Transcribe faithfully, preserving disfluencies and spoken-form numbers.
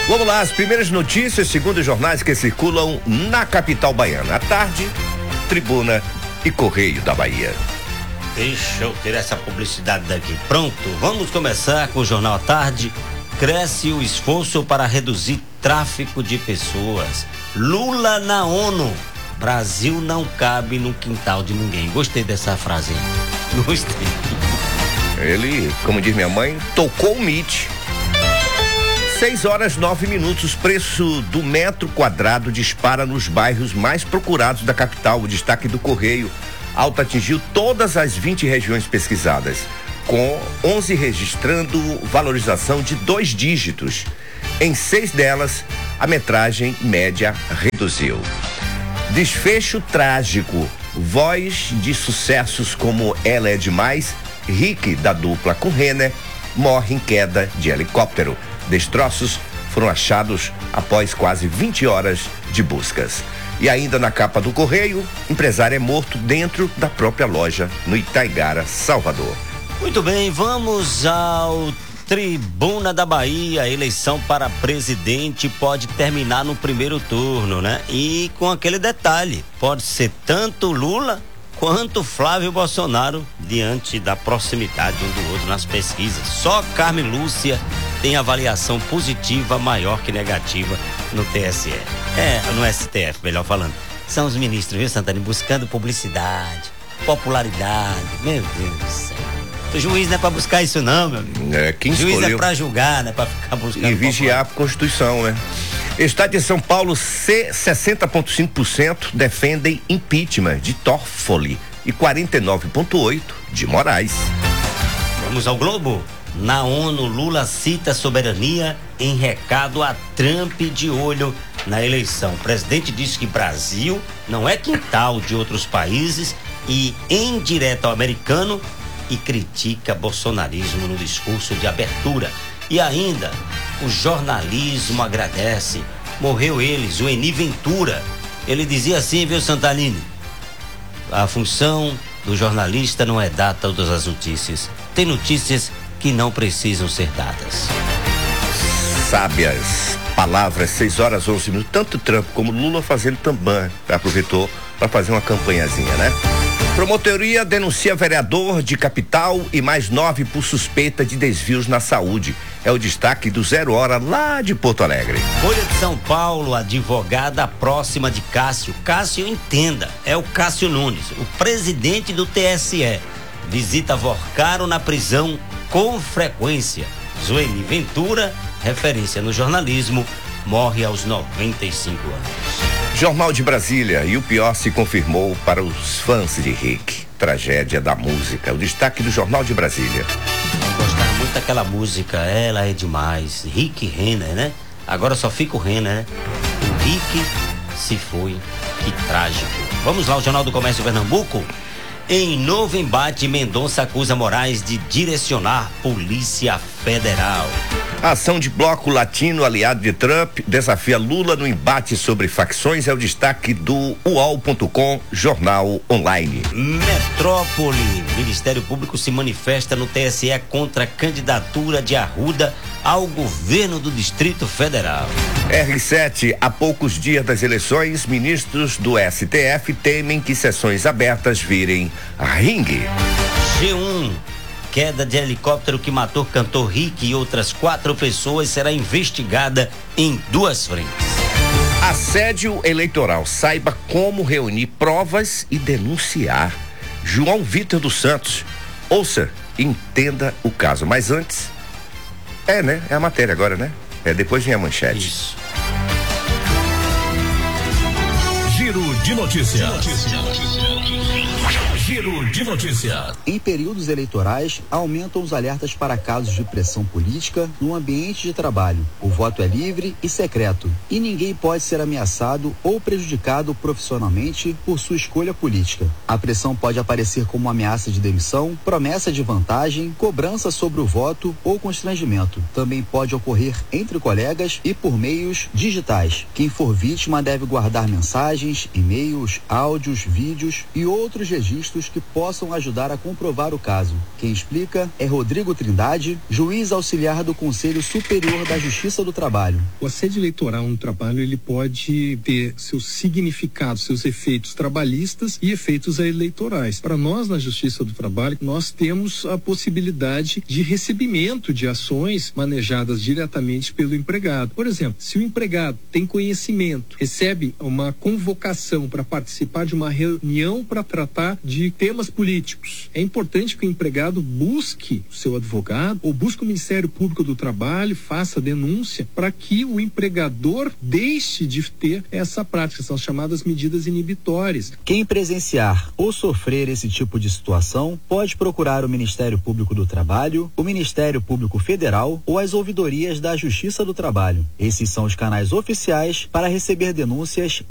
Vamos lá, as primeiras notícias segundo os jornais que circulam na capital baiana. À tarde, Tribuna e Correio da Bahia. Deixa eu ter essa publicidade daqui. Pronto, vamos começar com o Jornal à Tarde. Cresce o esforço para reduzir tráfico de pessoas. Lula na ONU. Brasil não cabe no quintal de ninguém. Gostei dessa frase. Gostei. Ele, como diz minha mãe, tocou o mit. seis horas nove minutos. Preço do metro quadrado dispara nos bairros mais procurados da capital. O destaque do Correio. Alta atingiu todas as vinte regiões pesquisadas, com onze registrando valorização de dois dígitos. Em seis delas, a metragem média reduziu. Desfecho trágico. Voz de sucessos como Ela é Demais, Rick, da dupla com Renner, morre em queda de helicóptero. Destroços foram achados após quase vinte horas de buscas. E ainda na capa do Correio, empresário é morto dentro da própria loja no Itaigara, Salvador. Muito bem, vamos ao Tribuna da Bahia. A eleição para presidente pode terminar no primeiro turno, né? E com aquele detalhe, pode ser tanto Lula quanto Flávio Bolsonaro diante da proximidade um do outro nas pesquisas. Só Carmen Lúcia tem avaliação positiva maior que negativa no T S E. É, no S T F, melhor falando. São os ministros, viu, Santana, buscando publicidade, popularidade. Meu Deus do céu. O juiz não é pra buscar isso não, meu amigo. É, quem juiz escolheu... é pra julgar, não é pra ficar buscando. E vigiar a Constituição, né? Estado de São Paulo, sessenta vírgula cinco por cento defendem impeachment de Toffoli e quarenta e nove vírgula oito por cento de Moraes. Vamos ao Globo. Na ONU, Lula cita soberania em recado a Trump de olho na eleição. O presidente diz que Brasil não é quintal de outros países e em direto ao americano e critica bolsonarismo no discurso de abertura. E ainda, o jornalismo agradece. Morreu eles, o Eni Ventura. Ele dizia assim, viu, Santalini? A função do jornalista não é dar todas as notícias. Tem notícias que não precisam ser dadas. Sábias palavras, seis horas onze minutos. Tanto Trump como Lula fazendo também. Aproveitou para fazer uma campanhazinha, né? Promotoria denuncia vereador de capital e mais nove por suspeita de desvios na saúde. É o destaque do Zero Hora lá de Porto Alegre. Folha de São Paulo, advogada próxima de Cássio. Cássio, entenda, é o Cássio Nunes, o presidente do T S E. Visita Vorcaro na prisão com frequência. Zueni Ventura, referência no jornalismo, morre aos noventa e cinco anos. Jornal de Brasília, e o pior se confirmou para os fãs de Rick. Tragédia da música. O destaque do Jornal de Brasília. Eu gostava muito daquela música, Ela é Demais. Rick Renner, né? Agora só fica o Renner, né? O Rick se foi. Que trágico. Vamos lá, o Jornal do Comércio Pernambuco. Em novo embate, Mendonça acusa Moraes de direcionar Polícia Federal. A ação de bloco latino aliado de Trump desafia Lula no embate sobre facções. É o destaque do U O L ponto com, jornal online. Metrópole. Ministério Público se manifesta no T S E contra a candidatura de Arruda ao governo do Distrito Federal. R sete, há poucos dias das eleições, ministros do S T F temem que sessões abertas virem ringue. G um. Queda de helicóptero que matou cantor Rick e outras quatro pessoas será investigada em duas frentes. Assédio eleitoral. Saiba como reunir provas e denunciar. João Vitor dos Santos. Ouça, entenda o caso. Mas antes, é, né? É a matéria agora, né? É, depois vem a manchete. Isso. Giro de notícias. Giro de notícias. Em períodos eleitorais, aumentam os alertas para casos de pressão política no ambiente de trabalho. O voto é livre e secreto, e ninguém pode ser ameaçado ou prejudicado profissionalmente por sua escolha política. A pressão pode aparecer como ameaça de demissão, promessa de vantagem, cobrança sobre o voto ou constrangimento. Também pode ocorrer entre colegas e por meios digitais. Quem for vítima deve guardar mensagens, e-mails, áudios, vídeos e outros registros que possam ajudar a comprovar o caso. Quem explica é Rodrigo Trindade, juiz auxiliar do Conselho Superior da Justiça do Trabalho. O assédio eleitoral no trabalho, ele pode ter seus significados, seus efeitos trabalhistas e efeitos eleitorais. Para nós, na Justiça do Trabalho, nós temos a possibilidade de recebimento de ações manejadas diretamente pelo empregado. Por exemplo, se o empregado tem conhecimento, recebe uma convocação para participar de uma reunião para tratar de temas políticos, é importante que o empregado busque o seu advogado ou busque o Ministério Público do Trabalho, faça denúncia para que o empregador deixe de ter essa prática, são as chamadas medidas inibitórias. Quem presenciar ou sofrer esse tipo de situação pode procurar o Ministério Público do Trabalho, o Ministério Público Federal ou as ouvidorias da Justiça do Trabalho. Esses são os canais oficiais para receber denúncias